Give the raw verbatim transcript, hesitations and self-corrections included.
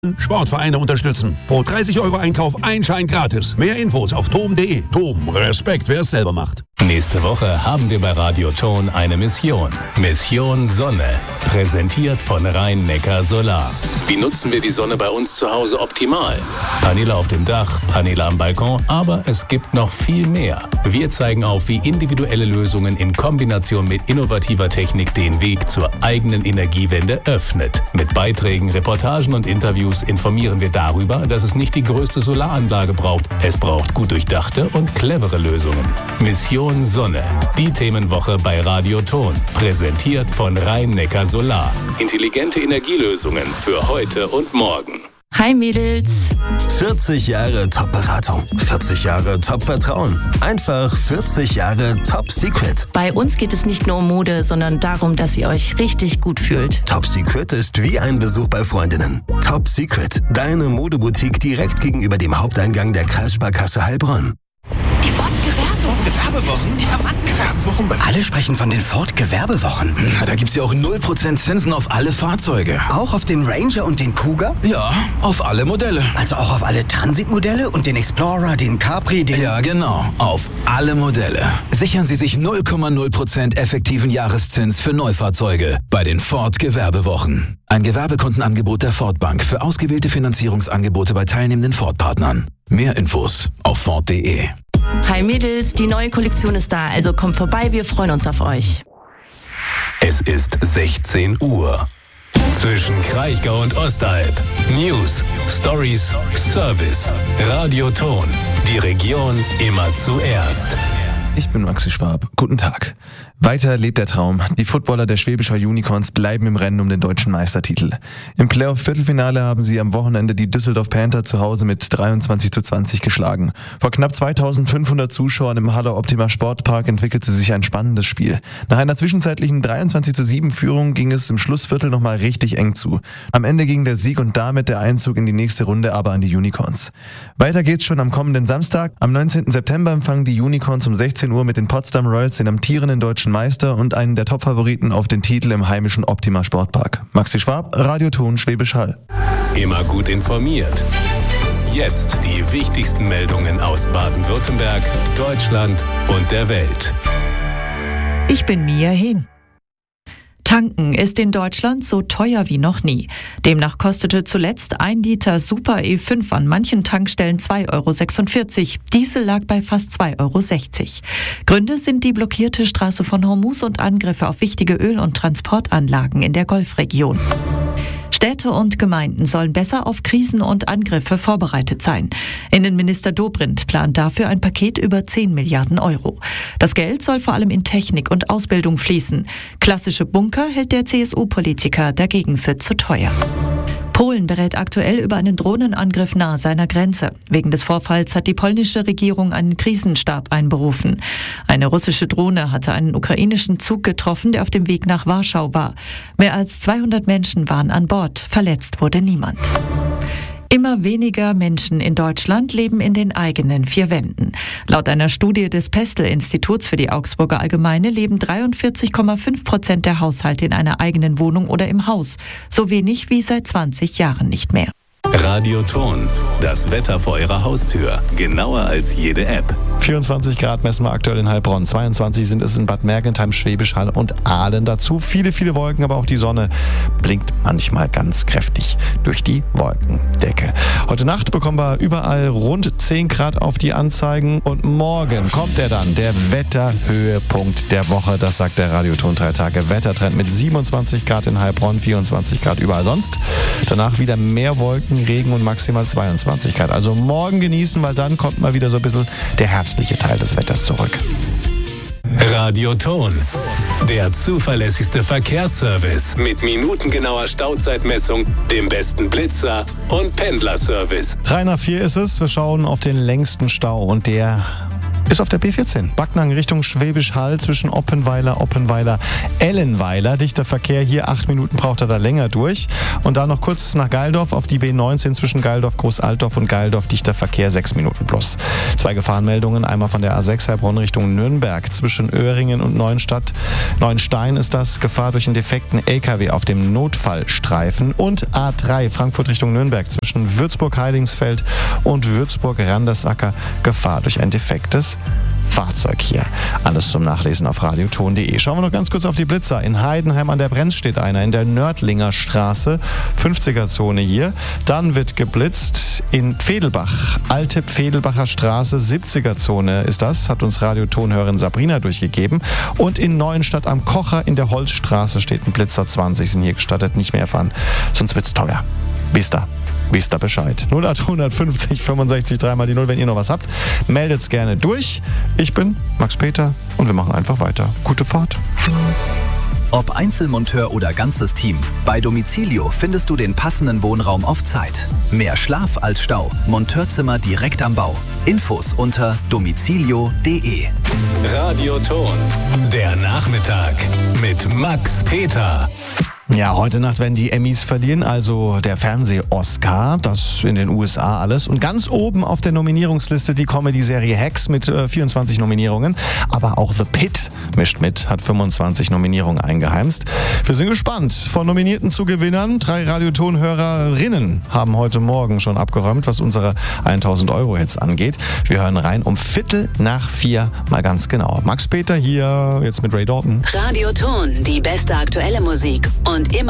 Sportvereine unterstützen. Pro dreißig Euro Einkauf ein Schein gratis. Mehr Infos auf tom punkt de. Tom, Respekt, wer es selber macht. Nächste Woche haben wir bei Radio Ton eine Mission. Mission Sonne. Präsentiert von Rhein-Neckar Solar. Wie nutzen wir die Sonne bei uns zu Hause optimal? Paneele auf dem Dach, Paneele am Balkon, aber es gibt noch viel mehr. Wir zeigen auf, wie individuelle Lösungen in Kombination mit innovativer Technik den Weg zur eigenen Energiewende öffnet. Mit Beiträgen, Reportagen und Interviews informieren wir darüber, dass es nicht die größte Solaranlage braucht. Es braucht gut durchdachte und clevere Lösungen. Mission Sonne. Die Themenwoche bei Radio Ton. Präsentiert von Rhein-Neckar Solar. Intelligente Energielösungen für heute und morgen. Hi Mädels. vierzig Jahre Top-Beratung. vierzig Jahre Top-Vertrauen. Einfach vierzig Jahre Top-Secret. Bei uns geht es nicht nur um Mode, sondern darum, dass ihr euch richtig gut fühlt. Top-Secret ist wie ein Besuch bei Freundinnen. Top-Secret. Deine Modeboutique direkt gegenüber dem Haupteingang der Kreissparkasse Heilbronn. Die Ford-Gewerbewochen? Diamanten-Gewerbewochen? Alle sprechen von den Ford-Gewerbewochen. Na, da gibt's ja auch null Prozent Zinsen auf alle Fahrzeuge. Auch auf den Ranger und den Kuga? Ja, auf alle Modelle. Also auch auf alle Transit-Modelle und den Explorer, den Capri, den... Ja, genau. Auf alle Modelle. Sichern Sie sich null Komma null Prozent effektiven Jahreszins für Neufahrzeuge bei den Ford-Gewerbewochen. Ein Gewerbekundenangebot der Ford Bank für ausgewählte Finanzierungsangebote bei teilnehmenden Ford-Partnern. Mehr Infos auf ford punkt de. Hi Mädels, die neue Kollektion ist da, also kommt vorbei, wir freuen uns auf euch. Es ist sechzehn Uhr. Zwischen Kraichgau und Ostalb. News, Stories, Service. Radio Ton. Die Region immer zuerst. Ich bin Maxi Schwab. Guten Tag. Weiter lebt der Traum. Die Footballer der Schwäbisch Hall Unicorns bleiben im Rennen um den deutschen Meistertitel. Im Playoff-Viertelfinale haben sie am Wochenende die Düsseldorf Panther zu Hause mit dreiundzwanzig zu zwanzig geschlagen. Vor knapp zweitausendfünfhundert Zuschauern im Haller Optima Sportpark entwickelte sich ein spannendes Spiel. Nach einer zwischenzeitlichen dreiundzwanzig zu sieben Führung ging es im Schlussviertel nochmal richtig eng zu. Am Ende ging der Sieg und damit der Einzug in die nächste Runde aber an die Unicorns. Weiter geht's schon am kommenden Samstag. Am neunzehnten September empfangen die Unicorns um sechzehn Uhr mit den Potsdam Royals den amtierenden deutschen Meister und einen der Top-Favoriten auf den Titel im heimischen Optima Sportpark. Maxi Schwab, Radio Ton, Schwäbisch Hall. Immer gut informiert. Jetzt die wichtigsten Meldungen aus Baden-Württemberg, Deutschland und der Welt. Ich bin Mia Hehn. Tanken ist in Deutschland so teuer wie noch nie. Demnach kostete zuletzt ein Liter Super E fünf an manchen Tankstellen zwei Euro sechsundvierzig. Diesel lag bei fast zwei Euro sechzig. Gründe sind die blockierte Straße von Hormuz und Angriffe auf wichtige Öl- und Transportanlagen in der Golfregion. Städte und Gemeinden sollen besser auf Krisen und Angriffe vorbereitet sein. Innenminister Dobrindt plant dafür ein Paket über zehn Milliarden Euro. Das Geld soll vor allem in Technik und Ausbildung fließen. Klassische Bunker hält der C S U-Politiker dagegen für zu teuer. Polen berät aktuell über einen Drohnenangriff nahe seiner Grenze. Wegen des Vorfalls hat die polnische Regierung einen Krisenstab einberufen. Eine russische Drohne hatte einen ukrainischen Zug getroffen, der auf dem Weg nach Warschau war. Mehr als zweihundert Menschen waren an Bord. Verletzt wurde niemand. Immer weniger Menschen in Deutschland leben in den eigenen vier Wänden. Laut einer Studie des Pestel-Instituts für die Augsburger Allgemeine leben dreiundvierzig Komma fünf Prozent der Haushalte in einer eigenen Wohnung oder im Haus. So wenig wie seit zwanzig Jahren nicht mehr. Radio Ton. Das Wetter vor Ihrer Haustür. Genauer als jede App. vierundzwanzig Grad messen wir aktuell in Heilbronn. zweiundzwanzig sind es in Bad Mergentheim, Schwäbisch Hall und Aalen. Dazu viele, viele Wolken, aber auch die Sonne blinkt manchmal ganz kräftig durch die Wolkendecke. Heute Nacht bekommen wir überall rund zehn Grad auf die Anzeigen. Und morgen kommt er dann, der Wetterhöhepunkt der Woche. Das sagt der Radioton drei Tage Wettertrend mit siebenundzwanzig Grad in Heilbronn, vierundzwanzig Grad überall sonst. Danach wieder mehr Wolken, Regen und maximal zweiundzwanzig Grad. Also morgen genießen, weil dann kommt mal wieder so ein bisschen der herbstliche Teil des Wetters zurück. Radio Ton. Der zuverlässigste Verkehrsservice mit minutengenauer Stauzeitmessung, dem besten Blitzer und Pendlerservice. drei nach vier ist es. Wir schauen auf den längsten Stau und der ist auf der B vierzehn. Backnang Richtung Schwäbisch Hall zwischen Oppenweiler, Oppenweiler, Ellenweiler. Dichter Verkehr hier, acht Minuten braucht er da länger durch. Und dann noch kurz nach Geildorf auf die B neunzehn zwischen Geildorf, Großaltdorf und Geildorf. Dichter Verkehr, sechs Minuten plus. Zwei Gefahrenmeldungen, einmal von der A sechs Heilbronn Richtung Nürnberg zwischen Öhringen und Neuenstadt. Neuenstein ist das, Gefahr durch einen defekten L K W auf dem Notfallstreifen. Und A drei Frankfurt Richtung Nürnberg zwischen Würzburg-Heidingsfeld und Würzburg-Randersacker, Gefahr durch ein defektes Fahrzeug hier. Alles zum Nachlesen auf radioton punkt de. Schauen wir noch ganz kurz auf die Blitzer. In Heidenheim an der Brenz steht einer, in der Nördlinger Straße, fünfziger-Zone hier. Dann wird geblitzt in Pfedelbach, alte Pfedelbacher Straße, siebziger-Zone ist das, hat uns Radiotonhörerin Sabrina durchgegeben. Und in Neuenstadt am Kocher in der Holzstraße steht ein Blitzer, zwanzig sind hier gestattet, nicht mehr fahren, sonst wird's teuer. Bis da. Wisst da Bescheid. null acht fünfzig fünfundsechzig dreimal die null, wenn ihr noch was habt. Meldet's gerne durch. Ich bin Max Peter und wir machen einfach weiter. Gute Fahrt. Ob Einzelmonteur oder ganzes Team, bei Domicilio findest du den passenden Wohnraum auf Zeit. Mehr Schlaf als Stau. Monteurzimmer direkt am Bau. Infos unter domicilio punkt de. Radioton, der Nachmittag mit Max Peter. Ja, heute Nacht werden die Emmys verliehen, also der Fernseh-Oscar, das in den U S A alles. Und ganz oben auf der Nominierungsliste die Comedy-Serie Hacks mit äh, vierundzwanzig Nominierungen. Aber auch The Pit mischt mit, hat fünfundzwanzig Nominierungen eingeheimst. Wir sind gespannt. Von Nominierten zu Gewinnern. Drei Radiotonhörerinnen haben heute Morgen schon abgeräumt, was unsere tausend Euro Hits angeht. Wir hören rein um Viertel nach vier, mal ganz genau. Max Peter hier, jetzt mit Ray Dalton. Radioton, die beste aktuelle Musik und immer